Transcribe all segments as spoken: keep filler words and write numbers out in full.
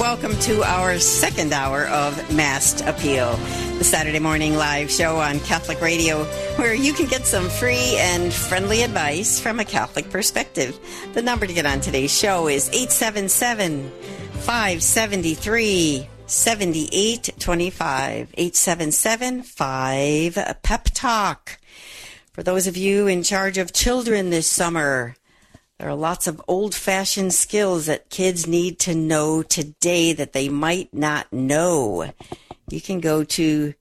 welcome to our second hour of Masked Appeal, the Saturday morning live show on Catholic Radio, where you can get some free and friendly advice from a Catholic perspective. The number to get on today's show is eight seven seven, five seven three, seven eight two five, eight seven seven, five, Pep Talk. For those of you in charge of children this summer, there are lots of old-fashioned skills that kids need to know today that they might not know. You can go to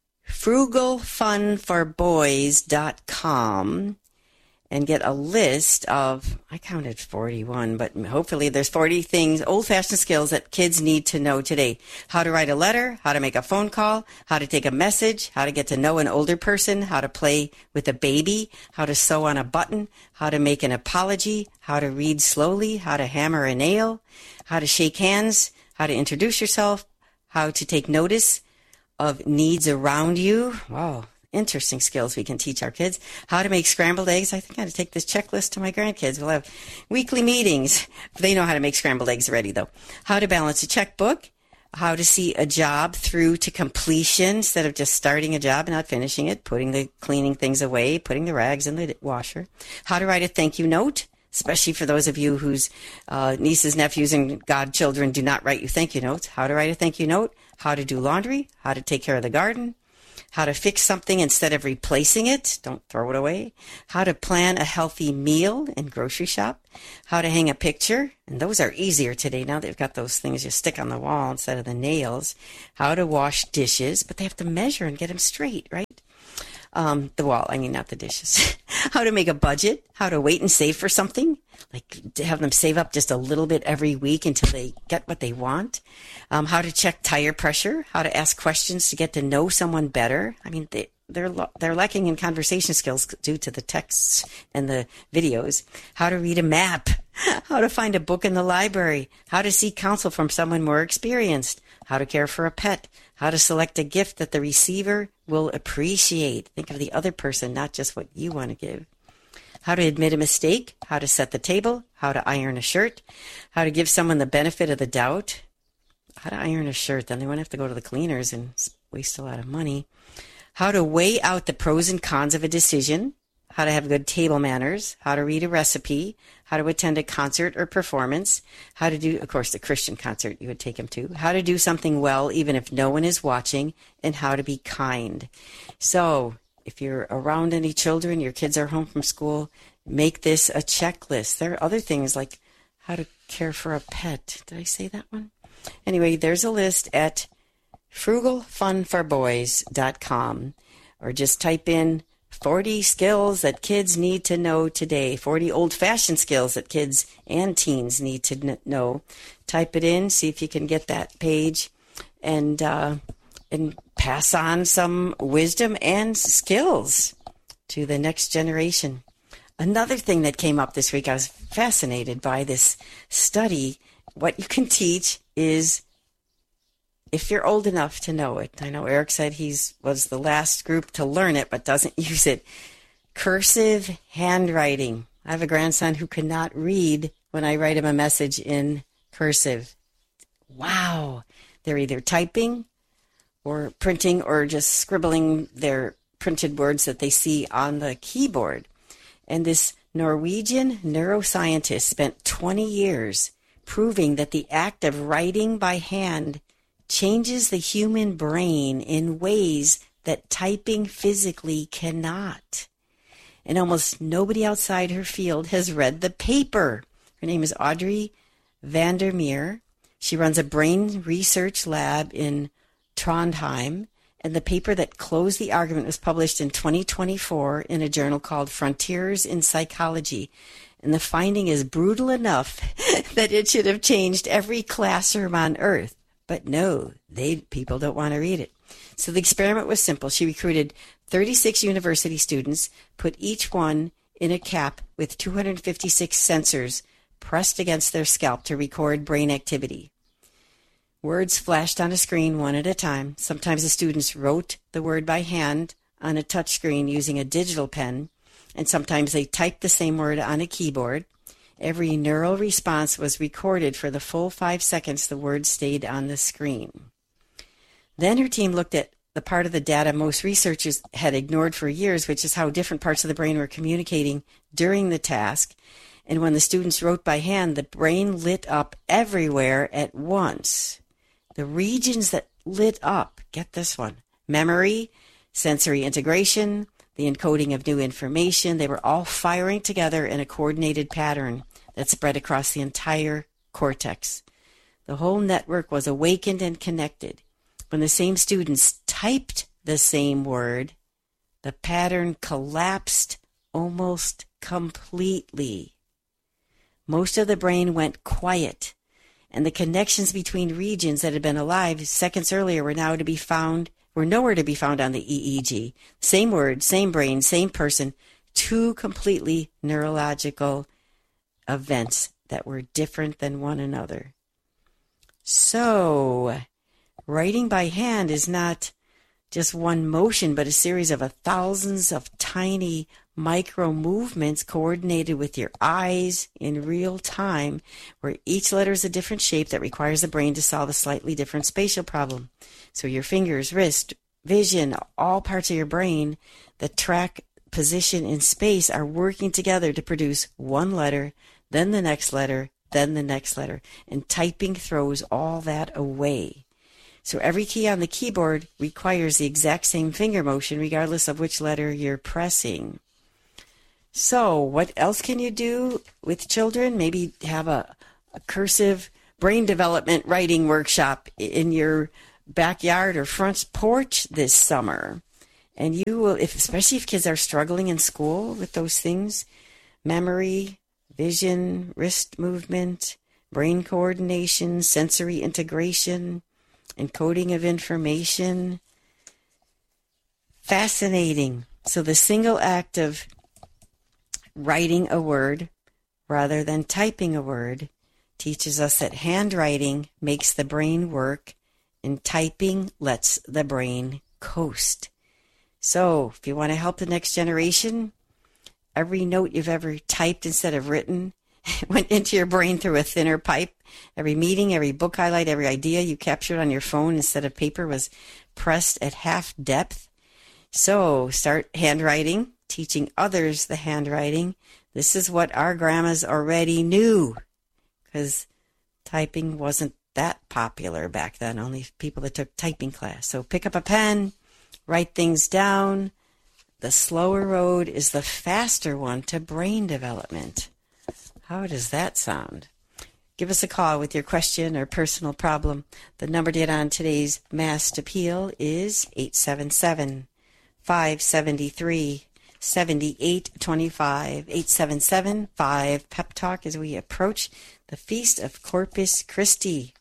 frugal fun for boys dot com and get a list of, I counted forty-one, but hopefully there's forty things, old-fashioned skills that kids need to know today. How to write a letter, how to make a phone call, how to take a message, how to get to know an older person, how to play with a baby, how to sew on a button, how to make an apology, how to read slowly, how to hammer a nail, how to shake hands, how to introduce yourself, how to take notice of needs around you. Wow. Interesting skills we can teach our kids. How to make scrambled eggs. I think I ought to take this checklist to my grandkids. We'll have weekly meetings. They know how to make scrambled eggs already, though. How to balance a checkbook. How to see a job through to completion instead of just starting a job and not finishing it, putting the cleaning things away, putting the rags in the washer. How to write a thank you note, especially for those of you whose uh, nieces, nephews, and godchildren do not write you thank you notes. How to write a thank you note. How to do laundry. How to take care of the garden. How to fix something instead of replacing it. Don't throw it away. How to plan a healthy meal and grocery shop. How to hang a picture. And those are easier today. Now they've got those things you stick on the wall instead of the nails. How to wash dishes. But they have to measure and get them straight, right? Um, the wall, I mean, not the dishes. How to make a budget. How to wait and save for something. Like to have them save up just a little bit every week until they get what they want. Um, how to check tire pressure. How to ask questions to get to know someone better. I mean, they, they're they're lacking in conversation skills due to the texts and the videos. How to read a map. How to find a book in the library. How to seek counsel from someone more experienced. How to care for a pet. How to select a gift that the receiver will appreciate. Think of the other person, not just what you want to give. How to admit a mistake, how to set the table, how to iron a shirt, how to give someone the benefit of the doubt, how to iron a shirt. Then they won't have to go to the cleaners and waste a lot of money. How to weigh out the pros and cons of a decision, how to have good table manners, how to read a recipe, how to attend a concert or performance, how to do, of course, the Christian concert you would take them to, how to do something well even if no one is watching, and how to be kind. So, if you're around any children, your kids are home from school, make this a checklist. There are other things like how to care for a pet. Did I say that one? Anyway, there's a list at frugal fun for boys dot com, or just type in forty skills that kids need to know today, forty old-fashioned skills that kids and teens need to know. Type it in, see if you can get that page, and uh, and pass on some wisdom and skills to the next generation. Another thing that came up this week, I was fascinated by this study. What you can teach is, if you're old enough to know it, I know Eric said he was the last group to learn it but doesn't use it, cursive handwriting. I have a grandson who cannot read when I write him a message in cursive. Wow. They're either typing or printing or just scribbling their printed words that they see on the keyboard. And this Norwegian neuroscientist spent twenty years proving that the act of writing by hand changes the human brain in ways that typing physically cannot. And almost nobody outside her field has read the paper. Her name is Audrey Vandermeer. She runs a brain research lab in Trondheim, and the paper that closed the argument was published in twenty twenty-four in a journal called Frontiers in Psychology. And the finding is brutal enough that it should have changed every classroom on earth. But no, they people don't want to read it. So the experiment was simple. She recruited thirty-six university students, put each one in a cap with two hundred fifty-six sensors pressed against their scalp to record brain activity. Words flashed on a screen one at a time. Sometimes the students wrote the word by hand on a touch screen using a digital pen, and sometimes they typed the same word on a keyboard. Every neural response was recorded for the full five seconds the words stayed on the screen. Then her team looked at the part of the data most researchers had ignored for years, which is how different parts of the brain were communicating during the task. And when the students wrote by hand, the brain lit up everywhere at once. The regions that lit up, get this one, memory, sensory integration, the encoding of new information, they were all firing together in a coordinated pattern that spread across the entire cortex. The whole network was awakened and connected. When the same students typed the same word, the pattern collapsed almost completely. Most of the brain went quiet, and the connections between regions that had been alive seconds earlier were now to be found, were nowhere to be found on the E E G. Same word, same brain, same person, two completely neurological events that were different than one another. So, writing by hand is not just one motion, but a series of a thousands of tiny micro movements coordinated with your eyes in real time, where each letter is a different shape that requires the brain to solve a slightly different spatial problem. So your fingers, wrist, vision, all parts of your brain that track position in space are working together to produce one letter, then the next letter, then the next letter. And typing throws all that away. So every key on the keyboard requires the exact same finger motion regardless of which letter you're pressing. So what else can you do with children? Maybe have a, a cursive brain development writing workshop in your backyard or front porch this summer. And you will, if, especially if kids are struggling in school with those things, memory, vision, wrist movement, brain coordination, sensory integration, encoding of information. Fascinating. So the single act of writing a word rather than typing a word teaches us that handwriting makes the brain work and typing lets the brain coast. So if you want to help the next generation, every note you've ever typed instead of written went into your brain through a thinner pipe. Every meeting, every book highlight, every idea you captured on your phone instead of paper was pressed at half depth. So start handwriting, teaching others the handwriting. This is what our grandmas already knew, because typing wasn't that popular back then, only people that took typing class. So pick up a pen, write things down. The slower road is the faster one to brain development. How does that sound? Give us a call with your question or personal problem. The number to get on today's Masked Appeal is eight seven seven, five seven three, seven eight two five, eight seven seven, five Pep Talk, as we approach the Feast of Corpus Christi.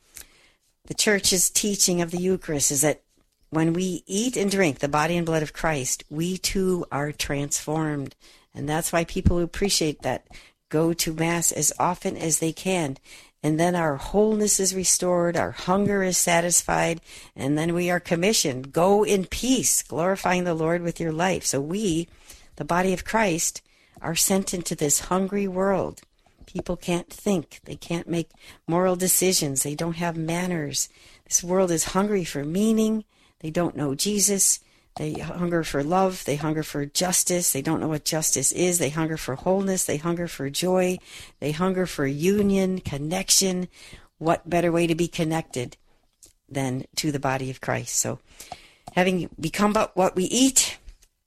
The Church's teaching of the Eucharist is that when we eat and drink the body and blood of Christ, we too are transformed. And that's why people who appreciate that go to Mass as often as they can. And then our wholeness is restored, our hunger is satisfied, and then we are commissioned. Go in peace, glorifying the Lord with your life. So we, the body of Christ, are sent into this hungry world. People can't think. They can't make moral decisions. They don't have manners. This world is hungry for meaning. They don't know Jesus. They hunger for love. They hunger for justice. They don't know what justice is. They hunger for wholeness. They hunger for joy. They hunger for union, connection. What better way to be connected than to the body of Christ? So having become what we eat,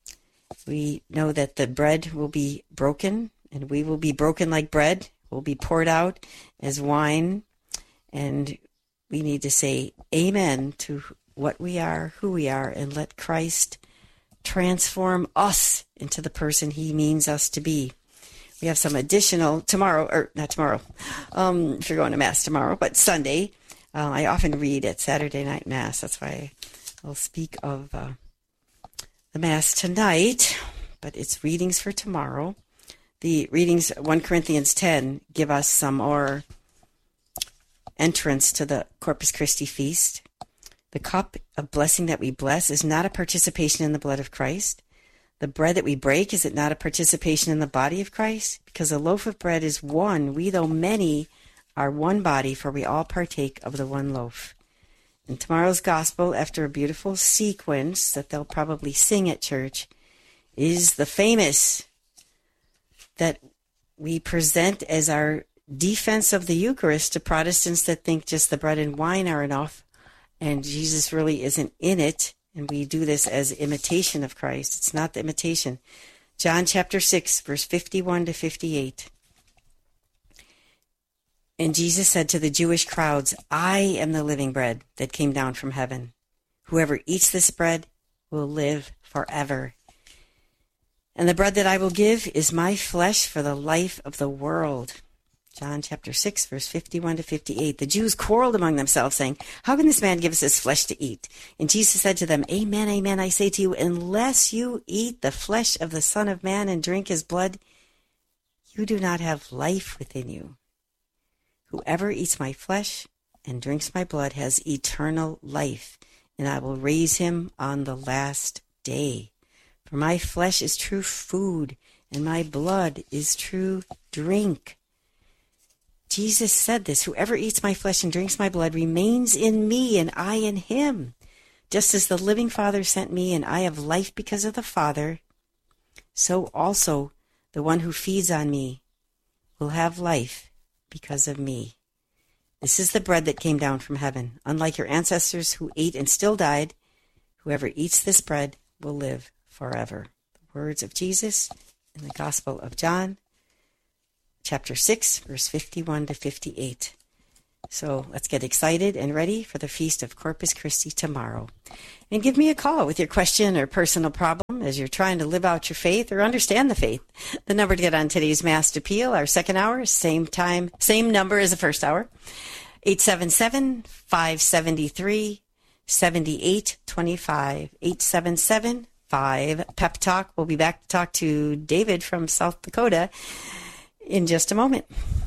we know that the bread will be broken, and we will be broken like bread. We'll be poured out as wine, and we need to say amen to what we are, who we are, and let Christ transform us into the person he means us to be. We have some additional tomorrow, or not tomorrow, um, if you're going to Mass tomorrow, but Sunday. Uh, I often read at Saturday night Mass. That's why I'll speak of uh, the Mass tonight, but it's readings for tomorrow. The readings, First Corinthians ten, give us some more entrance to the Corpus Christi feast. The cup of blessing that we bless is not a participation in the blood of Christ. The bread that we break, is it not a participation in the body of Christ? Because a loaf of bread is one. We, though many, are one body, for we all partake of the one loaf. And tomorrow's gospel, after a beautiful sequence that they'll probably sing at church, is the famous that we present as our defense of the Eucharist to Protestants that think just the bread and wine are enough, and Jesus really isn't in it. And we do this as imitation of Christ. It's not the imitation. John chapter six, verse fifty-one to fifty-eight. And Jesus said to the Jewish crowds, I am the living bread that came down from heaven. Whoever eats this bread will live forever. And the bread that I will give is my flesh for the life of the world. John chapter six, verse fifty-one to fifty-eight. The Jews quarreled among themselves, saying, how can this man give us his flesh to eat? And Jesus said to them, Amen, amen, I say to you, unless you eat the flesh of the Son of Man and drink his blood, you do not have life within you. Whoever eats my flesh and drinks my blood has eternal life, and I will raise him on the last day. For my flesh is true food, and my blood is true drink. Jesus said this, whoever eats my flesh and drinks my blood remains in me, and I in him. Just as the living Father sent me, and I have life because of the Father, so also the one who feeds on me will have life because of me. This is the bread that came down from heaven. Unlike your ancestors who ate and still died, whoever eats this bread will live forever. The words of Jesus in the Gospel of John, chapter six, verse fifty-one to fifty-eight. So let's get excited and ready for the Feast of Corpus Christi tomorrow. And give me a call with your question or personal problem as you're trying to live out your faith or understand the faith. The number to get on today's Mass Appeal, our second hour, same time, same number as the first hour, eight seven seven, five seven three, seven eight two five, eight seven seven, five, Pep Talk. We'll be back to talk to David from South Dakota in just a moment.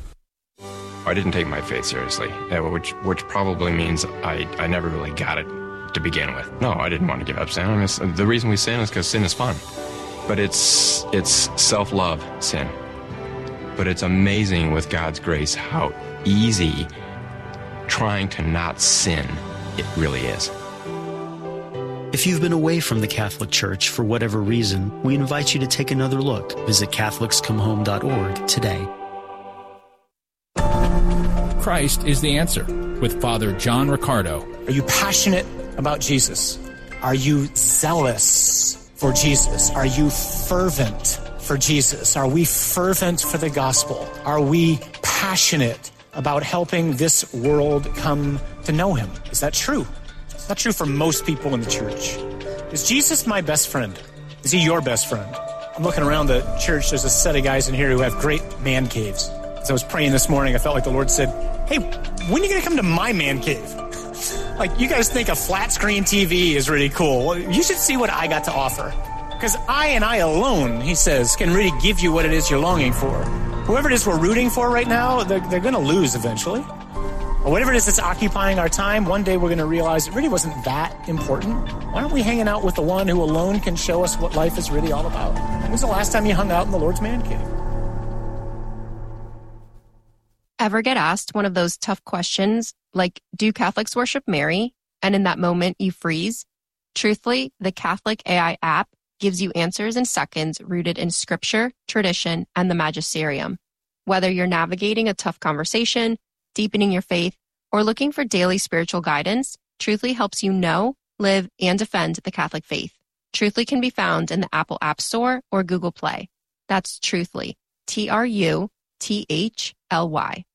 I didn't take my faith seriously, which which probably means I, I never really got it to begin with. No, I didn't want to give up sin. I mean, the reason we sin is because sin is fun. But it's it's self-love sin. But it's amazing with God's grace how easy trying to not sin it really is. If you've been away from the Catholic Church for whatever reason, we invite you to take another look. Visit Catholics Come Home dot org today. Christ is the answer with Father John Riccardo. Are you passionate about Jesus? Are you zealous for Jesus? Are you fervent for Jesus? Are we fervent for the gospel? Are we passionate about helping this world come to know him? Is that true? It's not true for most people in the church. Is Jesus my best friend? Is he your best friend? I'm looking around the church. There's a set of guys in here who have great man caves. As I was praying this morning, I felt like the Lord said, hey, when are you going to come to my man cave? Like, you guys think a flat screen T V is really cool. Well, you should see what I got to offer. Because I and I alone, he says, can really give you what it is you're longing for. Whoever it is we're rooting for right now, they're, they're going to lose eventually. Or whatever it is that's occupying our time, one day we're going to realize it really wasn't that important. Why aren't we hanging out with the one who alone can show us what life is really all about? When was the last time you hung out in the Lord's man cave? Ever get asked one of those tough questions, like, do Catholics worship Mary? And in that moment, you freeze? Truthfully, the Catholic A I app gives you answers in seconds rooted in scripture, tradition, and the magisterium. Whether you're navigating a tough conversation, deepening your faith, or looking for daily spiritual guidance, Truthfully helps you know, live, and defend the Catholic faith. Truthfully can be found in the Apple App Store or Google Play. That's Truthfully, T R U T H L Y.